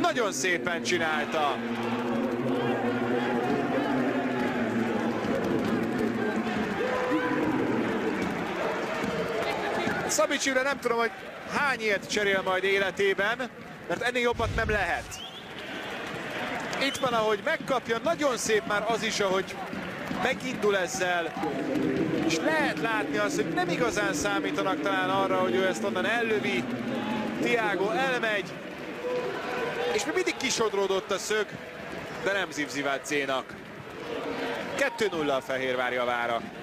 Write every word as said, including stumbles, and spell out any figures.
nagyon szépen csinálta. Szabics Imre nem tudom, hogy hány ilyet cserél majd életében, mert ennél jobbat nem lehet. Itt van, ahogy megkapja, nagyon szép már az is, ahogy megindul ezzel, és lehet látni azt, hogy nem igazán számítanak talán arra, hogy ő ezt onnan ellövi. Thiago elmegy, és még mindig kisodródott a szög, de nem zivzivált Cénak. kettő nulla a Fehérvár javára.